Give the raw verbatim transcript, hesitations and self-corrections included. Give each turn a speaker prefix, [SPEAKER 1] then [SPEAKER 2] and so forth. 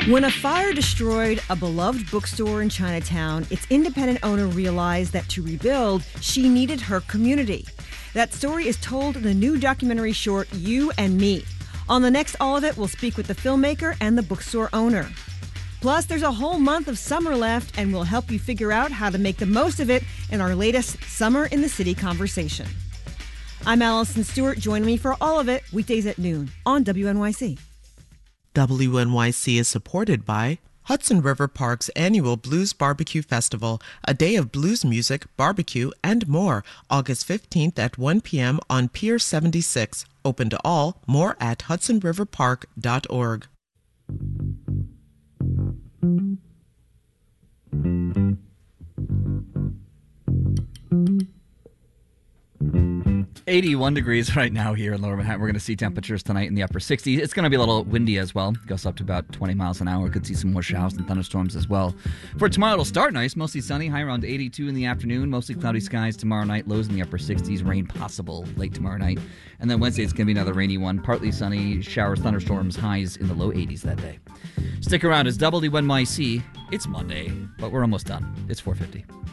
[SPEAKER 1] When a fire destroyed a beloved bookstore in Chinatown, its independent owner realized that to rebuild, she needed her community. That story is told in the new documentary short, You and Me. On the next All of It, we'll speak with the filmmaker and the bookstore owner. Plus, there's a whole month of summer left, and we'll help you figure out how to make the most of it in our latest Summer in the City conversation. I'm Allison Stewart. Join me for All of It, weekdays at noon on W N Y C.
[SPEAKER 2] W N Y C is supported by Hudson River Park's annual Blues Barbecue Festival, a day of blues music, barbecue, and more, August fifteenth at one p.m. on Pier seventy-six. Open to all. More at hudson river park dot org.
[SPEAKER 3] eighty-one degrees right now here in Lower Manhattan. We're going to see temperatures tonight in the upper sixties. It's going to be a little windy as well. Goes up to about twenty miles an hour. Could see some more showers and thunderstorms as well. For tomorrow, it'll start nice. Mostly sunny. High around eighty-two in the afternoon. Mostly cloudy skies tomorrow night. Lows in the upper sixties. Rain possible late tomorrow night. And then Wednesday, it's going to be another rainy one. Partly sunny. Showers, thunderstorms. Highs in the low eighties that day. Stick around. It's W N Y C. It's Monday, but we're almost done. It's four fifty.